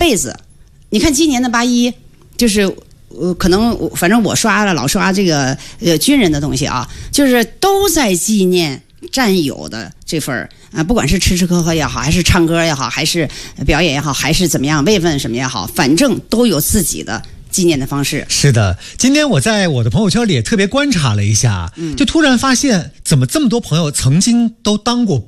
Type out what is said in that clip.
辈子。你看今年的8·1，就是可能反正我老刷这个军人的东西啊，就是都在纪念战友的这份不管是吃吃喝喝也好，还是唱歌也好，还是表演也好，还是怎么样慰问什么也好，反正都有自己的纪念的方式。 是的，今天我在我的朋友圈里也特别观察了一下，就突然发现怎么这么多朋友曾经都当过